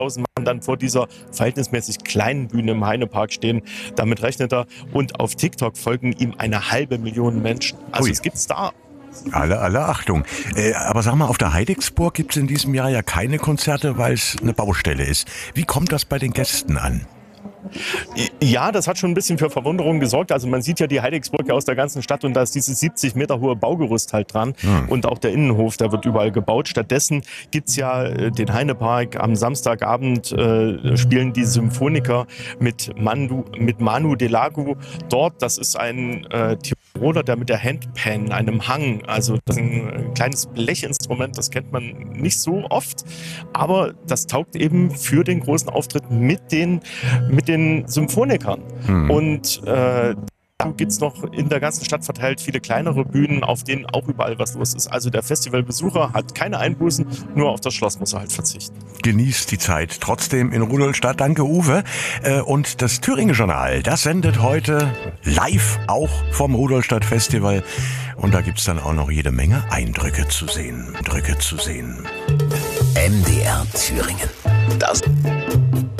Mann dann vor dieser verhältnismäßig kleinen Bühne im Heinepark stehen. Damit rechnet er. Und auf TikTok folgen ihm 500.000 Menschen. Also Ui. es gibt da. Alle Achtung. Aber sag mal, auf der Heidecksburg gibt es in diesem Jahr ja keine Konzerte, weil es eine Baustelle ist. Wie kommt das bei den Gästen an? Ja, das hat schon ein bisschen für Verwunderung gesorgt. Also man sieht ja die Heidecksburg ja aus der ganzen Stadt und da ist dieses 70 Meter hohe Baugerüst halt dran. Und auch der Innenhof, der wird überall gebaut. Stattdessen gibt's ja den Heinepark. Am Samstagabend spielen die Symphoniker mit Manu Delago dort. Das ist ein Tiroler, der mit der Handpan, einem Hang, also das ist ein kleines Blechinstrument, das kennt man nicht so oft, aber das taugt eben für den großen Auftritt mit den Symphonikern. Und dann gibt es noch in der ganzen Stadt verteilt viele kleinere Bühnen, auf denen auch überall was los ist. Also der Festivalbesucher hat keine Einbußen, nur auf das Schloss muss er halt verzichten. Genießt die Zeit trotzdem in Rudolstadt. Danke, Uwe. Und das Thüringer Journal, das sendet heute live auch vom Rudolstadt Festival. Und da gibt's dann auch noch jede Menge Eindrücke zu sehen. MDR Thüringen. Das